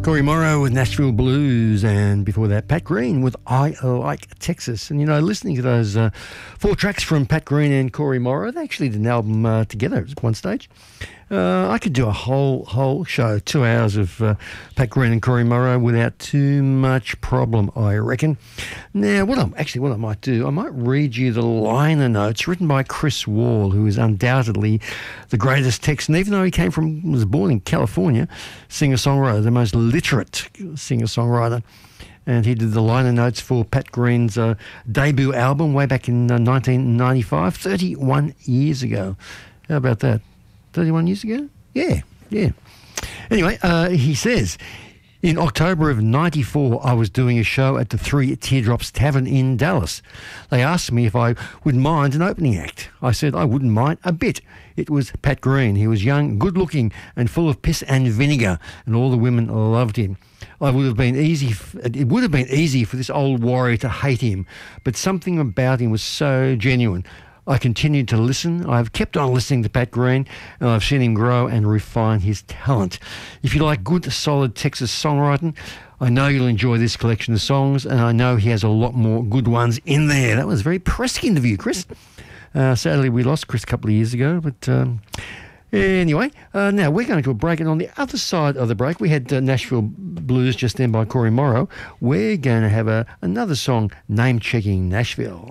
Corey Morrow with Nashville Blues, and before that, Pat Green with I Like Texas. And, you know, listening to those 4 tracks from Pat Green and Corey Morrow, they actually did an album together at one stage. I could do a whole show, 2 hours of Pat Green and Corey Morrow without too much problem, I reckon. Now, what I might do, I might read you the liner notes written by Chris Wall, who is undoubtedly the greatest Texan, even though he was born in California, singer-songwriter, the most literate singer-songwriter. And he did the liner notes for Pat Green's debut album way back in 1995, 31 years ago. How about that? 31 years ago? Yeah. Anyway, he says, in October of 94, I was doing a show at the Three Teardrops Tavern in Dallas. They asked me if I would mind an opening act. I said I wouldn't mind a bit. It was Pat Green. He was young, good-looking, and full of piss and vinegar, and all the women loved him. It would have been easy for this old warrior to hate him, but something about him was so genuine. I continued to listen. I've kept on listening to Pat Green, and I've seen him grow and refine his talent. If you like good, solid Texas songwriting, I know you'll enjoy this collection of songs, and I know he has a lot more good ones in there. That was a very pressing interview, Chris. Sadly, we lost Chris a couple of years ago, but anyway, now we're going to a break, and on the other side of the break, we had Nashville Blues just then by Corey Morrow. We're going to have another song, Name-Checking Nashville.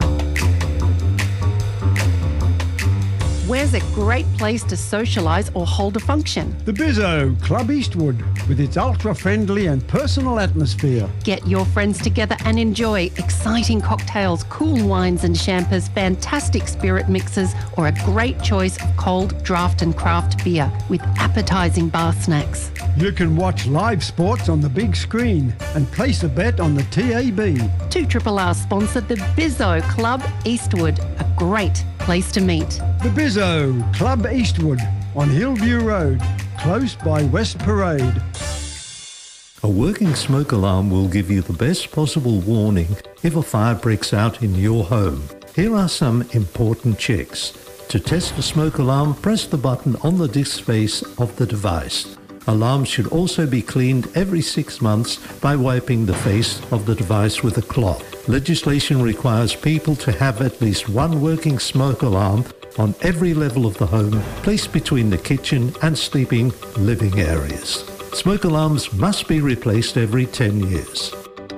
Where's a great place to socialise or hold a function? The Bizzo, Club Eastwood, with its ultra-friendly and personal atmosphere. Get your friends together and enjoy exciting cocktails, cool wines and champers, fantastic spirit mixes, or a great choice of cold draft and craft beer with appetising bar snacks. You can watch live sports on the big screen and place a bet on the TAB. 2RRR sponsored the Bizzo Club Eastwood, a great place to meet. The Bizzo, Club Eastwood, on Hillview Road, close by West Parade. A working smoke alarm will give you the best possible warning if a fire breaks out in your home. Here are some important checks. To test a smoke alarm, press the button on the disc face of the device. Alarms should also be cleaned every 6 months by wiping the face of the device with a cloth. Legislation requires people to have at least one working smoke alarm on every level of the home, placed between the kitchen and sleeping living areas. Smoke alarms must be replaced every 10 years.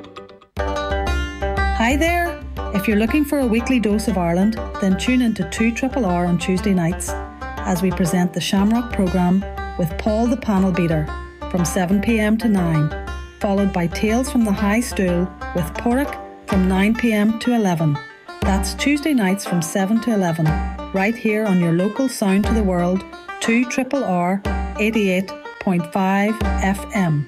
Hi there! If you're looking for a weekly dose of Ireland, then tune into 2RRR on Tuesday nights as we present the Shamrock programme with Paul the Panel Beater from 7 p.m. to 9, followed by Tales from the High Stool with Porrick from 9 p.m. to 11. That's Tuesday nights from 7 to 11, right here on your local Sound to the World, 2RRR 88.5 FM.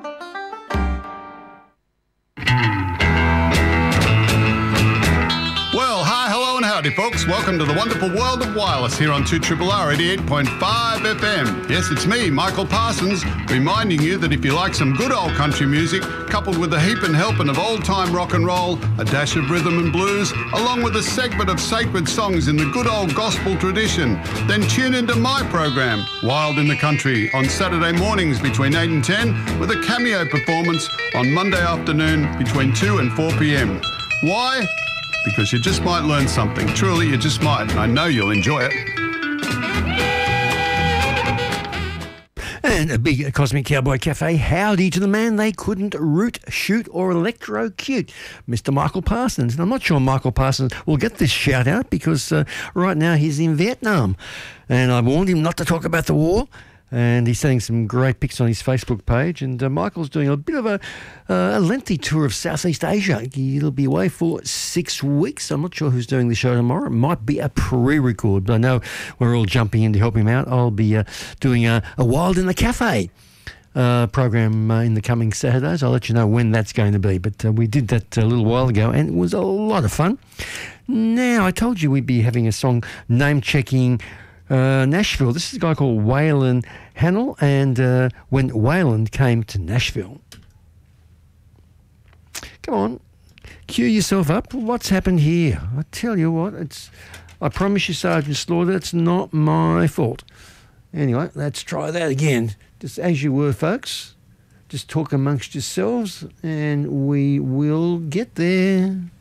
Howdy folks, welcome to the wonderful world of wireless here on 2RRR 88.5 FM. Yes, it's me, Michael Parsons, reminding you that if you like some good old country music, coupled with a heap and helping of old-time rock and roll, a dash of rhythm and blues, along with a segment of sacred songs in the good old gospel tradition, then tune into my program, Wild in the Country, on Saturday mornings between 8 and 10, with a cameo performance on Monday afternoon between 2 and 4 p.m. Why? Because you just might learn something. Truly, you just might. And I know you'll enjoy it. And a big Cosmic Cowboy Cafe howdy to the man they couldn't root, shoot or electrocute, Mr. Michael Parsons. And I'm not sure Michael Parsons will get this shout out because right now he's in Vietnam. And I warned him not to talk about the war. And he's sending some great pics on his Facebook page. And Michael's doing a bit of a lengthy tour of Southeast Asia. He'll be away for 6 weeks. I'm not sure who's doing the show tomorrow. It might be a pre-record, but I know we're all jumping in to help him out. I'll be doing a Wild in the Cafe program in the coming Saturdays. I'll let you know when that's going to be. But we did that a little while ago, and it was a lot of fun. Now, I told you we'd be having a song name-checking Nashville. This is a guy called Waylon Hannell, and when Waylon came to Nashville. Come on, cue yourself up. What's happened here? I tell you what, I promise you, Sergeant Slaughter, it's not my fault. Anyway, let's try that again. Just as you were, folks. Just talk amongst yourselves and we will get there.